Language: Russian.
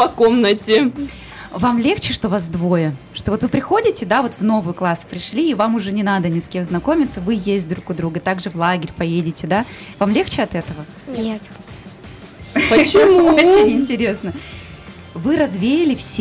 по комнате. Вам легче, что вас двое? Что вот вы приходите, да, вот в новый класс пришли, и вам уже не надо ни с кем знакомиться, вы есть друг у друга, также в лагерь поедете, да? Вам легче от этого? Нет. Почему? Очень интересно. Вы развеяли все